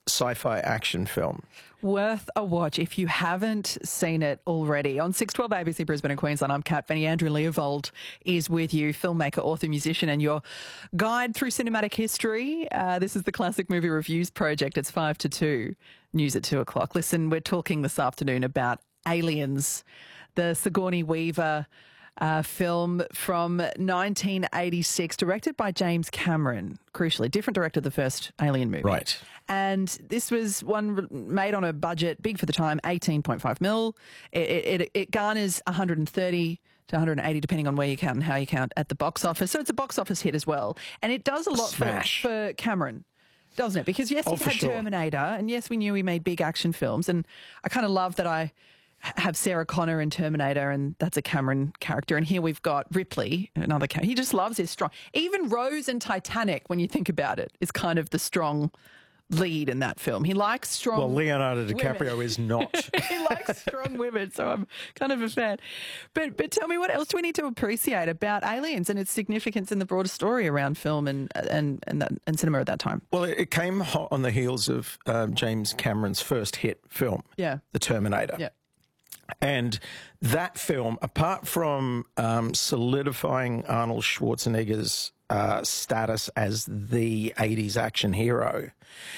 sci-fi action film. Worth a watch if you haven't seen it already. On 612 ABC Brisbane and Queensland, I'm Kat Benny. Andrew Leovold is with you, filmmaker, author, musician, and your guide through cinematic history. This is the Classic Movie Reviews Project. It's 5 to 2, news at 2 o'clock. Listen, we're talking this afternoon about Aliens, the Sigourney Weaver film from 1986, directed by James Cameron. Crucially, different director of the first Alien movie. Right. And this was one made on a budget, big for the time, 18.5 mil. It garners 130 to 180, depending on where you count and how you count, at the box office. So it's a box office hit as well. And it does a lot for Cameron, doesn't it? Because yes, he's had Terminator, and yes, we knew he made big action films. And I kind of love that I have Sarah Connor in Terminator, and that's a Cameron character. And here we've got Ripley, another character. He just loves his strong. Even Rose in Titanic, when you think about it, is kind of the strong lead in that film. He likes strong Well, Leonardo DiCaprio women. Is not. He likes strong women, so I'm kind of a fan. But tell me, what else do we need to appreciate about Aliens and its significance in the broader story around film and cinema at that time? Well, it came hot on the heels of James Cameron's first hit film, The Terminator. Yeah. And that film, apart from solidifying Arnold Schwarzenegger's status as the 80s action hero,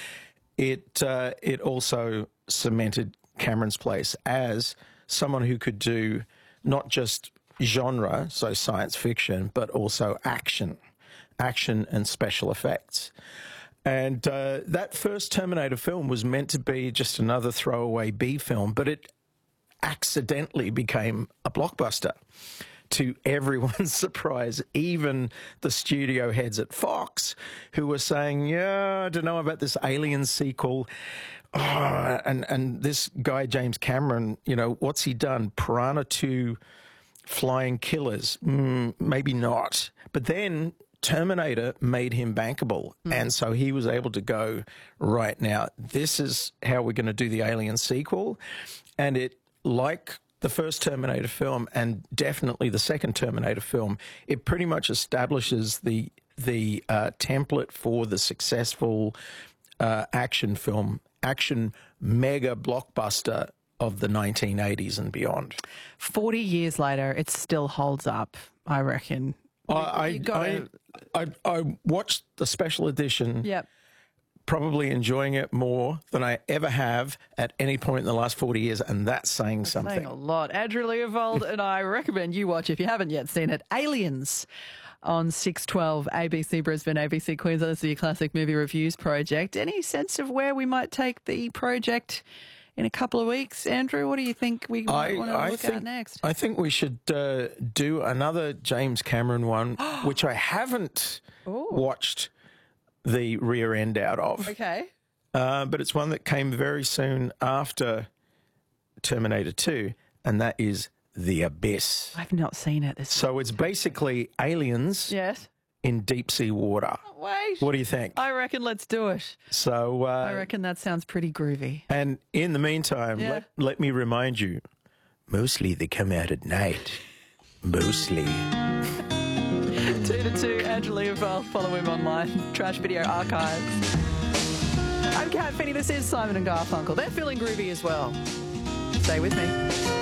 it also cemented Cameron's place as someone who could do not just genre, so science fiction, but also action and special effects. And that first Terminator film was meant to be just another throwaway B film, but it accidentally became a blockbuster, to everyone's surprise, even the studio heads at Fox, who were saying, yeah, I don't know about this Alien sequel. Oh, and this guy, James Cameron, you know, what's he done? Piranha 2, Flying Killers? Maybe not. But then Terminator made him bankable. And so he was able to go, right now, this is how we're going to do the Alien sequel. And it, like the first Terminator film and definitely the second Terminator film, it pretty much establishes the template for the successful action film, action mega blockbuster of the 1980s and beyond. 40 years later, it still holds up, I reckon. I watched the special edition. Yep. Probably enjoying it more than I ever have at any point in the last 40 years, and that's saying something. Saying a lot. Andrew Leovold and I recommend you watch, if you haven't yet seen it, Aliens on 612 ABC Brisbane, ABC Queensland. This is your Classic Movie Reviews Project. Any sense of where we might take the project in a couple of weeks, Andrew? What do you think we might want to look at next? I think we should do another James Cameron one, which I haven't watched the rear end out of. Okay. But it's one that came very soon after Terminator 2, and that is The Abyss. I've not seen it. So it's basically aliens in deep sea water. Wait. What do you think? I reckon let's do it. So I reckon that sounds pretty groovy. And in the meantime, let me remind you, mostly they come out at night. Mostly. 2 to 2, Andrew Leovold. Follow him online. Trash Video Archives. I'm Kat Finney. This is Simon and Garfunkel. They're feeling groovy as well. Stay with me.